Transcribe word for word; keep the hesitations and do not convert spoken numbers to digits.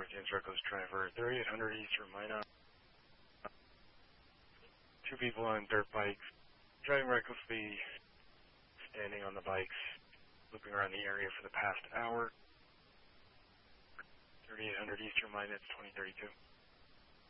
North Yancey Coast driver, thirty-eight hundred Eastern Minot. Two people on dirt bikes, driving recklessly, standing on the bikes, looping around the area for the past hour. thirty-eight hundred Eastern Minot, twenty thirty-two.